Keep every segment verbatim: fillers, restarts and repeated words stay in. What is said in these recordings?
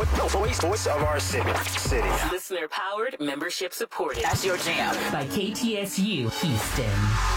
Voice, voice of our city. City. Listener powered, membership supported. That's your jam. By K T S U Houston.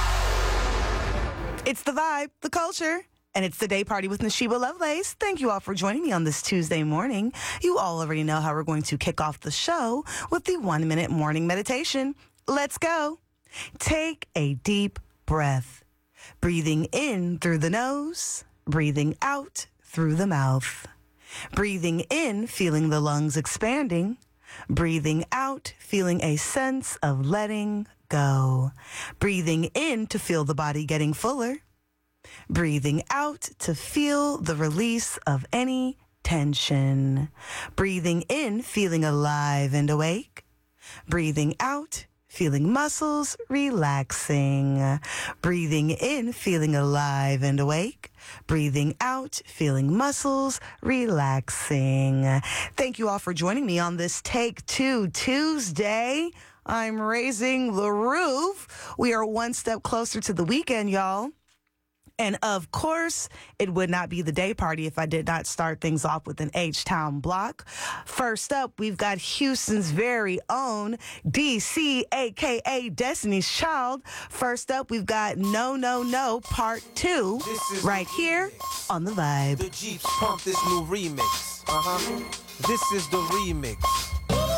It's the vibe, the culture, and it's the day party with Nashiba Lovelace. Thank you all for joining me on this Tuesday morning. You all already know how we're going to kick off the show with the one-minute morning meditation. Let's go. Take a deep breath. Breathing in through the nose, breathing out through the mouth. Breathing in, feeling the lungs expanding. Breathing out, feeling a sense of letting go. Breathing in to feel the body getting fuller. Breathing out to feel the release of any tension. Breathing in, feeling alive and awake. Breathing out, feeling muscles relaxing. Breathing in, feeling alive and awake. Breathing out, feeling muscles relaxing. Thank you all for joining me on this Take Two Tuesday. I'm raising the roof. We are one step closer to the weekend, y'all. And of course, it would not be the day party if I did not start things off with an H-Town block. First up, we've got Houston's very own D C, a k a. Destiny's Child. First up, we've got No, No, No, Part two, right here on The Vibe. The Jeeps pump this new remix. Uh-huh. This is the remix.